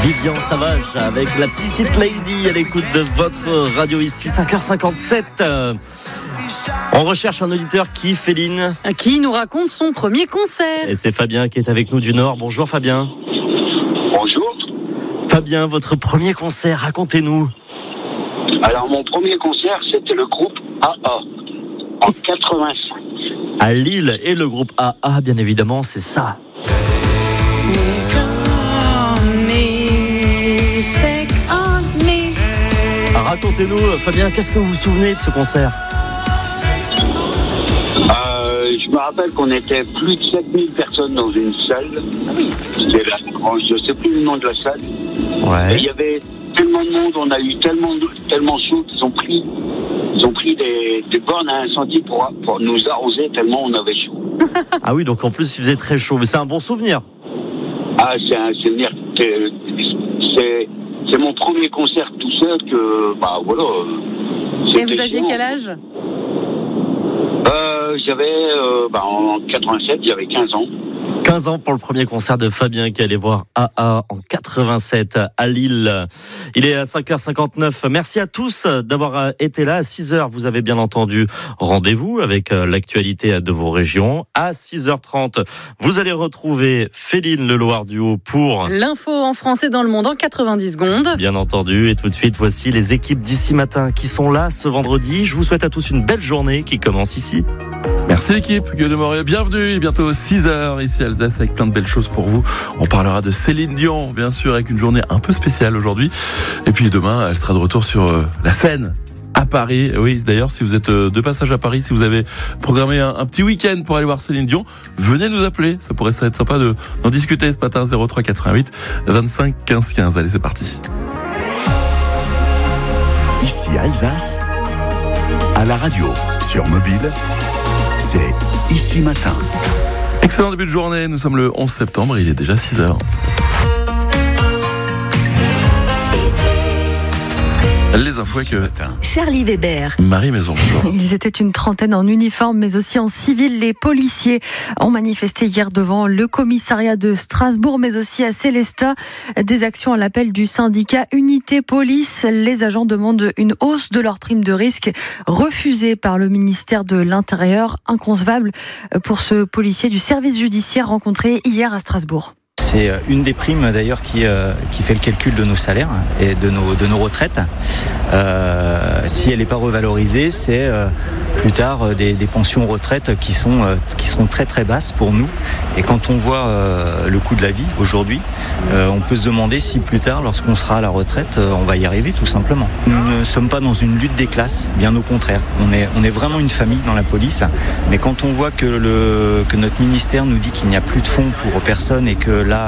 Vivian Savage avec la petite lady à l'écoute de votre radio ici, 5h57. On recherche un auditeur Féline, qui nous raconte son premier concert. Et c'est Fabien qui est avec nous du Nord. Bonjour Fabien. Bonjour. Fabien, votre premier concert, racontez-nous. Alors mon premier concert, c'était le groupe AA en 85. À Lille, et le groupe AA, bien évidemment, c'est ça. Racontez-nous, Fabien, qu'est-ce que vous vous souvenez de ce concert ? Je me rappelle qu'on était plus de 7000 personnes dans une salle. C'était je ne sais plus le nom de la salle. Ouais. Et il y avait tellement de monde, on a eu tellement chaud qu'ils ont pris des bornes à incendie pour nous arroser tellement on avait chaud. Ah oui, donc en plus il faisait très chaud, mais c'est un bon souvenir. Ah, c'est un souvenir. C'est mon premier concert tout seul que, voilà. Et vous aviez quel âge ? J'avais, en 87, j'avais 15 ans. 15 ans pour le premier concert de Fabien qui allait voir AA en 87 à Lille. Il est à 5h59. Merci à tous d'avoir été là. À 6h, vous avez bien entendu rendez-vous avec l'actualité de vos régions. À 6h30, vous allez retrouver Féline Le Loir du Haut pour l'info en français dans le monde en 90 secondes. Bien entendu. Et tout de suite, voici les équipes d'ici matin qui sont là ce vendredi. Je vous souhaite à tous une belle journée qui commence ici. Merci l'équipe, Guillaume de Maurier, bienvenue, il est bientôt 6h ici à Alsace avec plein de belles choses pour vous. On parlera de Céline Dion, bien sûr, avec une journée un peu spéciale aujourd'hui. Et puis demain, elle sera de retour sur la scène à Paris. Oui, d'ailleurs, si vous êtes de passage à Paris, si vous avez programmé un petit week-end pour aller voir Céline Dion, venez nous appeler, ça pourrait être sympa d'en discuter ce matin, 03 88 25 15 15. Allez, c'est parti. Ici Alsace, à la radio, sur mobile, c'est Ici Matin. Excellent début de journée, nous sommes le 11 septembre, il est déjà 6h. Les infos avec Charlie Weber. Marie Maison. Bonjour. Ils étaient une trentaine en uniforme, mais aussi en civil. Les policiers ont manifesté hier devant le commissariat de Strasbourg, mais aussi à Célestat. Des actions à l'appel du syndicat Unité Police. Les agents demandent une hausse de leur prime de risque, refusée par le ministère de l'Intérieur. Inconcevable pour ce policier du service judiciaire rencontré hier à Strasbourg. C'est une des primes d'ailleurs qui fait le calcul de nos salaires et de nos retraites. Si elle n'est pas revalorisée, c'est plus tard des pensions retraites qui seront très très basses pour nous. Et quand on voit le coût de la vie aujourd'hui, on peut se demander si plus tard, lorsqu'on sera à la retraite, on va y arriver tout simplement. Nous ne sommes pas dans une lutte des classes, bien au contraire. On est vraiment une famille dans la police. Mais quand on voit que notre ministère nous dit qu'il n'y a plus de fonds pour personne et que là,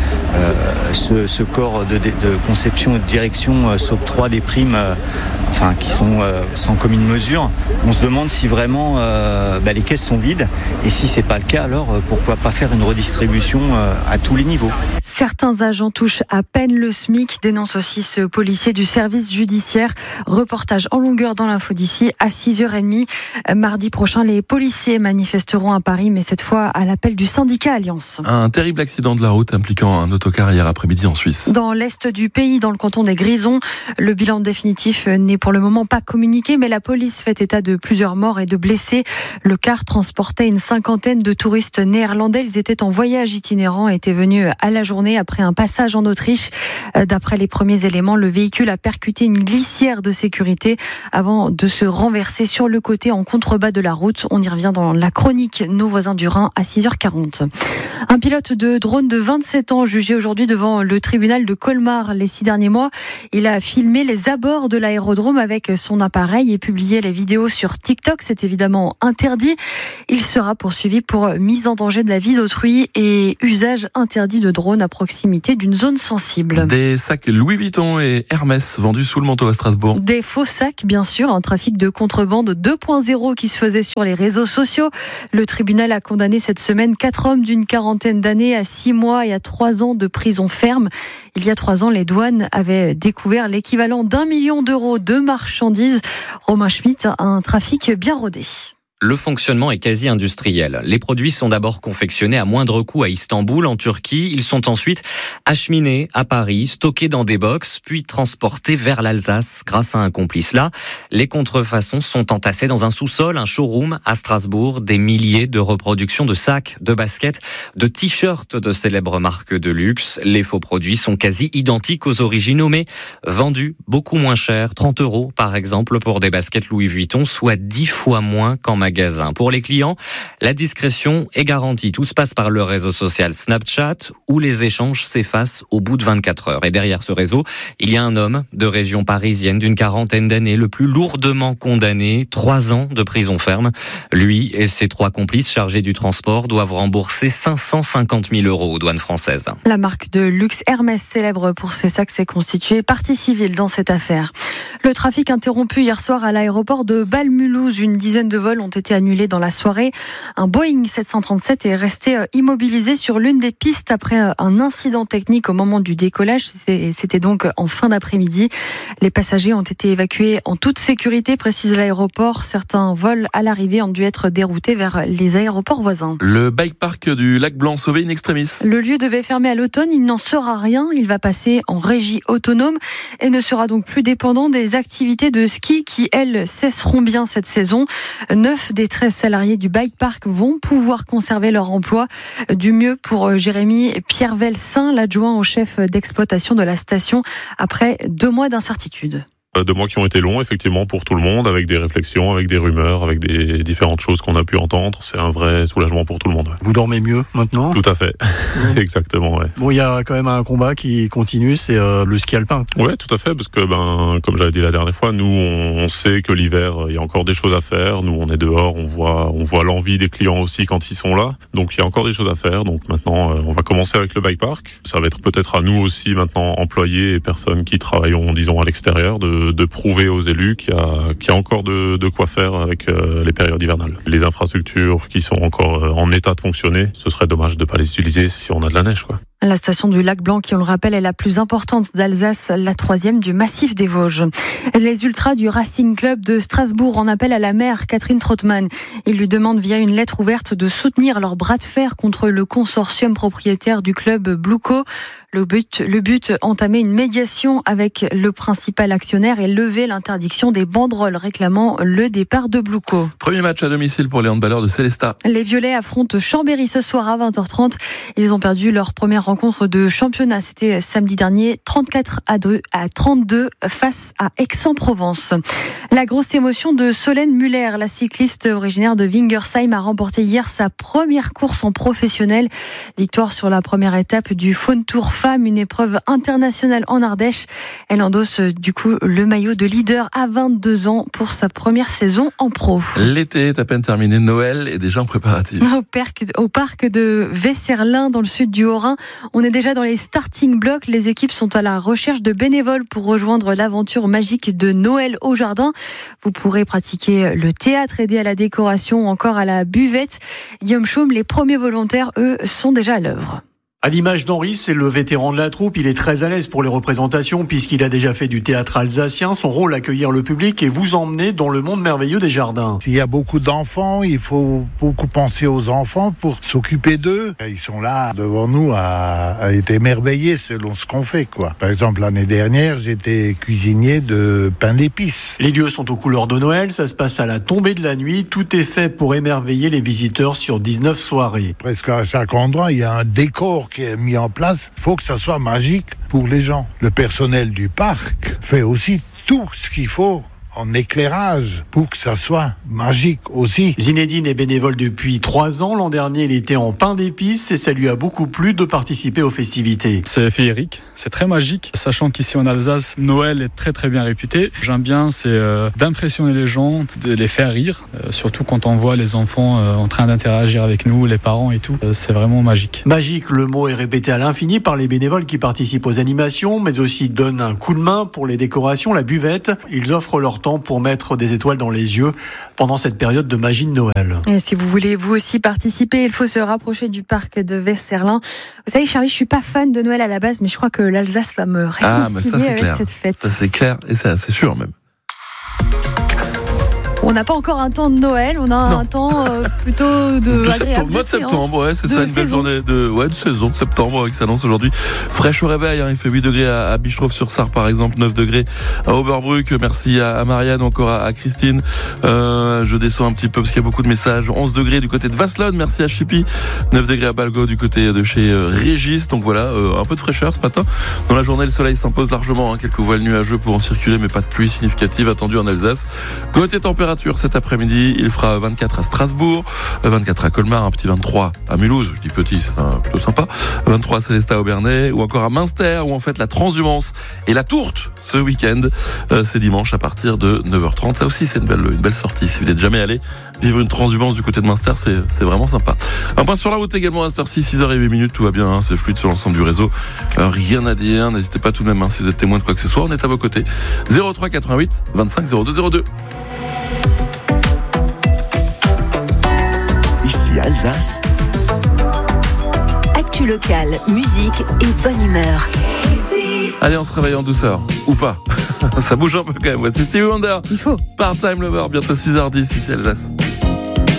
ce corps de conception et de direction s'octroie des primes qui sont sans commune mesure, on se demande si vraiment les caisses sont vides, et si c'est pas le cas, alors pourquoi pas faire une redistribution à tous les niveaux. Certains agents touchent à peine le SMIC, dénonce aussi ce policier du service judiciaire. Reportage en longueur dans l'info d'ici à 6h30. Mardi prochain, les policiers manifesteront à Paris, mais cette fois à l'appel du syndicat Alliance. Un terrible accident de la route impliquant un autocar hier après-midi en Suisse. Dans l'est du pays, dans le canton des Grisons, le bilan définitif n'est pour le moment pas communiqué, mais la police fait état de plusieurs morts et de blessés. Le car transportait une cinquantaine de touristes néerlandais. Ils étaient en voyage itinérant et étaient venus à la journée après un passage en Autriche. D'après les premiers éléments, le véhicule a percuté une glissière de sécurité avant de se renverser sur le côté en contrebas de la route. On y revient dans la chronique Nos voisins du Rhin à 6h40. Un pilote de drone de 27 ans jugé aujourd'hui devant le tribunal de Colmar les 6 derniers mois. Il a filmé les abords de l'aérodrome avec son appareil et publié les vidéos sur TikTok. C'est évidemment interdit. Il sera poursuivi pour mise en danger de la vie d'autrui et usage interdit de drone à proximité d'une zone sensible. Des sacs Louis Vuitton et Hermès vendus sous le manteau à Strasbourg. Des faux sacs, bien sûr, un trafic de contrebande 2.0 qui se faisait sur les réseaux sociaux. Le tribunal a condamné cette semaine 4 hommes d'une quarantaine d'années à 6 mois et à 3 ans de prison ferme. Il y a 3 ans, les douanes avaient découvert l'équivalent d'1 million d'euros de marchandises. Romain Schmitt, un trafic bien rodé. Le fonctionnement est quasi industriel. Les produits sont d'abord confectionnés à moindre coût à Istanbul, en Turquie. Ils sont ensuite acheminés à Paris, stockés dans des box, puis transportés vers l'Alsace grâce à un complice. Là, les contrefaçons sont entassées dans un sous-sol, un showroom à Strasbourg. Des milliers de reproductions de sacs, de baskets, de t-shirts de célèbres marques de luxe. Les faux produits sont quasi identiques aux originaux, mais vendus beaucoup moins cher, 30 € par exemple pour des baskets Louis Vuitton, soit 10 fois moins qu'en magasin. Pour les clients, la discrétion est garantie. Tout se passe par le réseau social Snapchat où les échanges s'effacent au bout de 24 heures. Et derrière ce réseau, il y a un homme de région parisienne d'une 40aine d'années, le plus lourdement condamné, 3 ans de prison ferme. Lui et ses 3 complices chargés du transport doivent rembourser 550 000 € aux douanes françaises. La marque de luxe Hermès, célèbre pour ses sacs, s'est constituée partie civile dans cette affaire. Le trafic interrompu hier soir à l'aéroport de Bâle-Mulhouse. Une dizaine de vols ont été annulés dans la soirée. Un Boeing 737 est resté immobilisé sur l'une des pistes après un incident technique au moment du décollage. C'était donc en fin d'après-midi. Les passagers ont été évacués en toute sécurité, précise l'aéroport. Certains vols à l'arrivée ont dû être déroutés vers les aéroports voisins. Le bike park du Lac Blanc sauvé in extremis. Le lieu devait fermer à l'automne. Il n'en sera rien. Il va passer en régie autonome et ne sera donc plus dépendant des activités de ski qui, elles, cesseront bien cette saison. 9 des 13 salariés du bike park vont pouvoir conserver leur emploi. Du mieux pour Jérémy Pierre-Velsin, l'adjoint au chef d'exploitation de la station, après 2 mois d'incertitude. 2 mois qui ont été longs, effectivement, pour tout le monde, avec des réflexions, avec des rumeurs, avec des différentes choses qu'on a pu entendre. C'est un vrai soulagement pour tout le monde. Ouais. Vous dormez mieux maintenant ? Tout à fait, exactement. Ouais. Bon, il y a quand même un combat qui continue, c'est le ski alpin. Oui, tout à fait, parce que, comme j'avais dit la dernière fois, nous, on sait que l'hiver, il y a encore des choses à faire. Nous, on est dehors, on voit l'envie des clients aussi quand ils sont là. Donc, il y a encore des choses à faire. Donc, maintenant, on va commencer avec le bike park. Ça va être peut-être à nous aussi, maintenant, employés et personnes qui travaillent, disons, à l'extérieur, de prouver aux élus qu'il y a encore de quoi faire avec les périodes hivernales. Les infrastructures qui sont encore en état de fonctionner, ce serait dommage de ne pas les utiliser si on a de la neige, quoi. La station du Lac Blanc, qui on le rappelle est la plus importante d'Alsace, la 3e du massif des Vosges. Les ultras du Racing Club de Strasbourg en appellent à la maire Catherine Trottmann. Ils lui demandent via une lettre ouverte de soutenir leur bras de fer contre le consortium propriétaire du club Bluco. Le but, entamer une médiation avec le principal actionnaire et lever l'interdiction des banderoles réclamant le départ de Bluco. Premier match à domicile pour les handballeurs de Célestat. Les Violets affrontent Chambéry ce soir à 20h30. Ils ont perdu leur première rencontre de championnat. C'était samedi dernier, 34-32 face à Aix-en-Provence. La grosse émotion de Solène Muller, la cycliste originaire de Wingersheim, a remporté hier sa première course en professionnel. Victoire sur la première étape du Faune Tour Femmes, une épreuve internationale en Ardèche. Elle endosse du coup le maillot de leader à 22 ans pour sa première saison en pro. L'été est à peine terminé, Noël est déjà en préparatif. Au parc de Vesserlin, dans le sud du Haut-Rhin, on est déjà dans les starting blocks. Les équipes sont à la recherche de bénévoles pour rejoindre l'aventure magique de Noël au jardin. Vous pourrez pratiquer le théâtre, aider à la décoration ou encore à la buvette. Guillaume Chaume, les premiers volontaires, eux, sont déjà à l'œuvre. À l'image d'Henri, c'est le vétéran de la troupe. Il est très à l'aise pour les représentations puisqu'il a déjà fait du théâtre alsacien. Son rôle, accueillir le public et vous emmener dans le monde merveilleux des jardins. S'il y a beaucoup d'enfants, il faut beaucoup penser aux enfants pour s'occuper d'eux. Ils sont là devant nous à être émerveillés selon ce qu'on fait, quoi. Par exemple, l'année dernière, j'étais cuisinier de pain d'épices. Les lieux sont aux couleurs de Noël. Ça se passe à la tombée de la nuit. Tout est fait pour émerveiller les visiteurs sur 19 soirées. Presque à chaque endroit, il y a un décor qui est mis en place. Il faut que ça soit magique pour les gens. Le personnel du parc fait aussi tout ce qu'il faut en éclairage pour que ça soit magique aussi. Zinedine est bénévole depuis 3 ans. L'an dernier, il était en pain d'épices et ça lui a beaucoup plu de participer aux festivités. C'est féerique, c'est très magique, sachant qu'ici en Alsace, Noël est très très bien réputé. J'aime bien, c'est d'impressionner les gens, de les faire rire, surtout quand on voit les enfants en train d'interagir avec nous, les parents et tout. C'est vraiment magique. Magique, le mot est répété à l'infini par les bénévoles qui participent aux animations, mais aussi donnent un coup de main pour les décorations, la buvette. Ils offrent leur temps pour mettre des étoiles dans les yeux pendant cette période de magie de Noël. Et si vous voulez vous aussi participer, il faut se rapprocher du parc de Vesserlin. Vous savez, Charlie, je suis pas fan de Noël à la base, mais je crois que l'Alsace va me réconcilier avec cette fête. Ça c'est clair et c'est assez sûr même. On n'a pas encore un temps de Noël, on a un temps plutôt de septembre, mois de septembre, ouais, c'est ça, une belle journée de saison de septembre qui s'annonce aujourd'hui. Fraîche au réveil, il fait 8 degrés à Bischoff-sur-Sarre par exemple, 9 degrés à Oberbruck. Merci à Marianne, encore à Christine. Je descends un petit peu parce qu'il y a beaucoup de messages. 11 degrés du côté de Vasselonne, merci à Chippy. 9 degrés à Balgo du côté de chez Régis. Donc voilà, un peu de fraîcheur ce matin. Dans la journée, le soleil s'impose largement, quelques voiles nuageux pour en circuler, mais pas de pluie significative attendue en Alsace. Côté température, cet après-midi, il fera 24 à Strasbourg, 24 à Colmar, un petit 23 à Mulhouse, je dis petit, c'est plutôt sympa, 23 à Célestat au Bernay, ou encore à Münster, où on fête la transhumance et la tourte ce week-end. C'est dimanche à partir de 9h30. Ça aussi, c'est une belle sortie. Si vous n'êtes jamais allé vivre une transhumance du côté de Münster, c'est vraiment sympa. Un point sur la route également à Instercy, 6h08, tout va bien, c'est fluide sur l'ensemble du réseau. Rien à dire, n'hésitez pas tout de même, si vous êtes témoin de quoi que ce soit, on est à vos côtés. 03 88 25 02 02. Ici Alsace. Actu locale, musique et bonne humeur. Allez, on se réveille en douceur. Ou pas. Ça bouge un peu quand même. Voici Stevie Wonder. Il faut. Part-Time Lover, bientôt 6h10 ici Alsace.